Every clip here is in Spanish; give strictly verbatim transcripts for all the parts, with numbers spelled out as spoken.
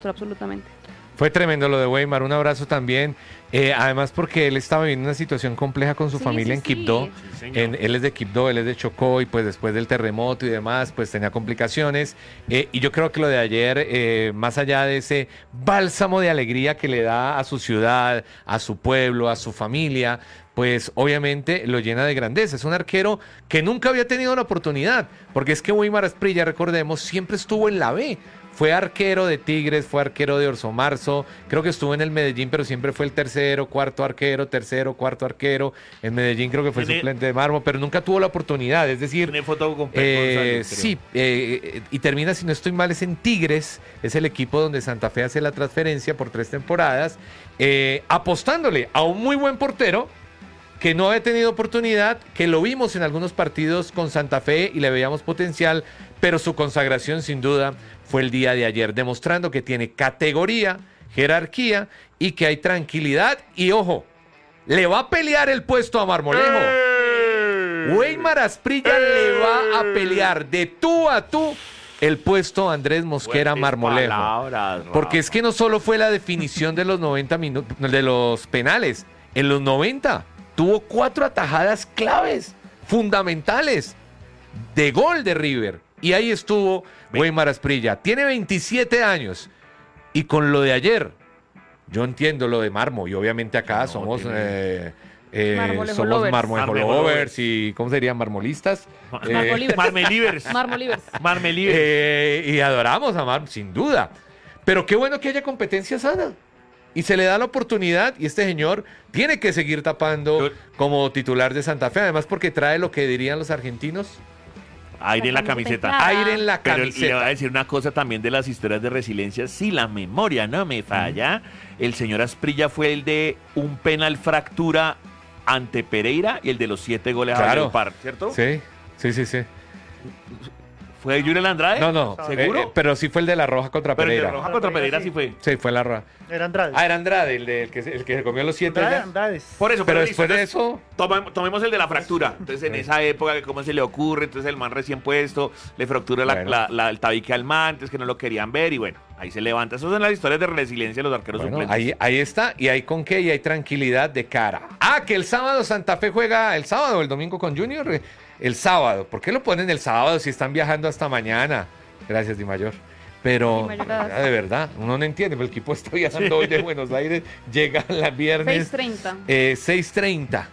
absolutamente. Fue tremendo lo de Weimar, un abrazo también, eh, además porque él estaba viviendo una situación compleja con su Sí, familia sí, en Quibdó, sí. en, él es de Quibdó, él es de Chocó y pues después del terremoto y demás pues tenía complicaciones eh, y yo creo que lo de ayer, eh, más allá de ese bálsamo de alegría que le da a su ciudad, a su pueblo, a su familia, pues obviamente lo llena de grandeza. Es un arquero que nunca había tenido una oportunidad, porque es que Weimar Asprilla, recordemos, siempre estuvo en la B. Fue arquero de Tigres, fue arquero de Orso Marzo, creo que estuvo en el Medellín, pero siempre fue el tercero, cuarto arquero, tercero, cuarto arquero. En Medellín creo que fue ¿Tiene, suplente de Marmo, pero nunca tuvo la oportunidad. Es decir, tiene foto con Pep eh, González, sí, eh, y termina, si no estoy mal, es en Tigres, es el equipo donde Santa Fe hace la transferencia por tres temporadas, eh, apostándole a un muy buen portero que no había tenido oportunidad, que lo vimos en algunos partidos con Santa Fe y le veíamos potencial, pero su consagración sin duda fue el día de ayer, demostrando que tiene categoría, jerarquía y que hay tranquilidad. Y ojo, le va a pelear el puesto a Marmolejo. ¡Eh! Weimar Asprilla ¡Eh! Le va a pelear de tú a tú el puesto a Andrés Mosquera Fuertes Marmolejo. Palabras, porque es que no solo fue la definición de los noventa minutos, de los penales, en los noventa tuvo cuatro atajadas claves, fundamentales, de gol de River. Y ahí estuvo Weimar Asprilla. Tiene veintisiete años. Y con lo de ayer, yo entiendo lo de Marmo. Y obviamente acá no, somos, eh, eh, somos lovers. Marmolejo lovers. Y ¿cómo serían? Marmolistas. Marmolivers. Marmelivers. Marmolivers. Marmelivers. Eh, y adoramos a Marmo, sin duda. Pero qué bueno que haya competencia sana. Y se le da la oportunidad y este señor tiene que seguir tapando yo, como titular de Santa Fe. Además porque trae lo que dirían los argentinos. Aire en la camiseta. Clara. Aire en la Pero camiseta. le voy a decir una cosa también de las historias de resiliencia. Si la memoria no me falla, mm. el señor Asprilla fue el de un penal fractura ante Pereira y el de los siete goles claro. a Leopard, ¿cierto? Sí, sí, sí, sí. ¿Fue Yurel Andrade? No, no. ¿Seguro? Eh, eh, pero sí fue el de la Roja contra pero Pereira. el de Roja contra Pereira sí, sí fue. Sí, fue la Roja. Era Andrade. Ah, era Andrade, el, de, el, que, el que se comió los siete. Andrade, Andrade. Por eso, pero, pero listo, después de eso... Tomemos, tomemos el de la fractura. Entonces, en esa época, ¿cómo se le ocurre? Entonces, el man recién puesto, le fractura la, bueno. la, la, el tabique al man, entonces que no lo querían ver y bueno, ahí se levanta. Esas son las historias de resiliencia de los arqueros bueno, suplentes. ahí, ahí está, y hay con qué, y hay tranquilidad de cara. Ah, que el sábado Santa Fe juega el sábado o el domingo con Junior. El sábado. ¿Por qué lo ponen el sábado si están viajando hasta mañana? Gracias, Di Mayor. Pero, Di Mayor, de verdad, uno no entiende, pero el equipo está viajando sí. hoy de Buenos Aires, llega el viernes. seis treinta. Eh, seis treinta.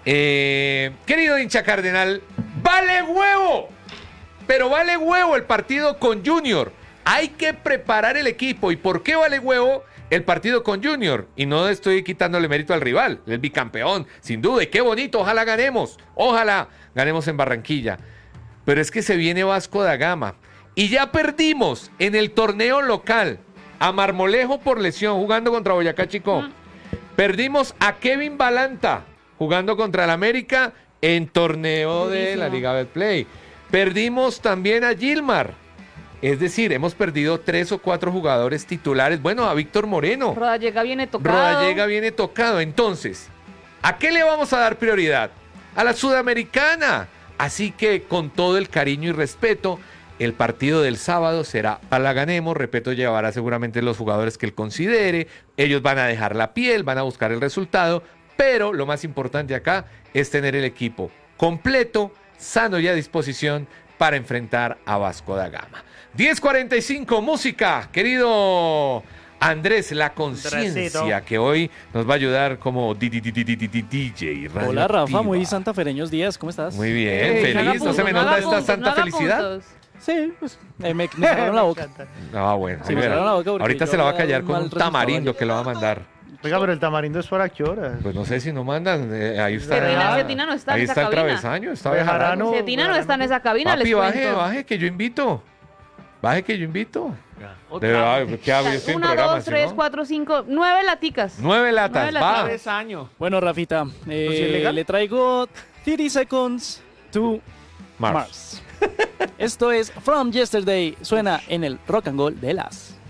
Eh, querido hincha cardenal, ¡vale huevo! Pero vale huevo el partido con Junior. Hay que preparar el equipo. ¿Y por qué vale huevo el partido con Junior? Y no estoy quitándole mérito al rival, el bicampeón, sin duda. Y qué bonito, ojalá ganemos. Ojalá ganemos en Barranquilla. Pero es que se viene Vasco da Gama. Y ya perdimos en el torneo local a Marmolejo por lesión jugando contra Boyacá Chicó. Uh-huh. Perdimos a Kevin Balanta jugando contra el América en torneo Buenísimo. de la Liga Betplay. Perdimos también a Gilmar. Es decir, hemos perdido tres o cuatro jugadores titulares. Bueno, a Víctor Moreno. Rodallega viene tocado. Rodallega viene tocado. Entonces, ¿a qué le vamos a dar prioridad? A la Sudamericana. Así que con todo el cariño y respeto, el partido del sábado será para ganemos. Repeto, llevará seguramente los jugadores que él considere. Ellos van a dejar la piel, van a buscar el resultado. Pero lo más importante acá es tener el equipo completo, sano y a disposición para enfrentar a Vasco da Gama. diez cuarenta y cinco, música, querido Andrés, la conciencia que hoy nos va a ayudar como D J. Hola Rafa, muy santafereños días, ¿cómo estás? Muy bien, feliz, ¿no se me nota esta santa felicidad? Sí, pues eh, me, me cerraron la boca. Ah, bueno. Sí, me cerraron la boca ahorita se la va a callar con un tamarindo que lo va a mandar. Oiga, pero el tamarindo es para qué hora. Pues no sé si no mandan. Eh, ahí está. Cetina, Cetina no está ahí en esa está cabina. el travesaño, está Bejarano. Cetina no está en esa cabina, Papi, les baje, cuento. baje, que yo invito. Baje, que yo invito. Otra. De verdad, ¿qué hago? Yo estoy en Una, programa, dos, ¿sí, tres, no? cuatro, cinco, nueve laticas. Nueve latas, Nueve va. laticas. Bueno, Rafita, eh, le traigo thirty seconds to Mars. Mars. Esto es From Yesterday, suena en el Rock and Roll de Las.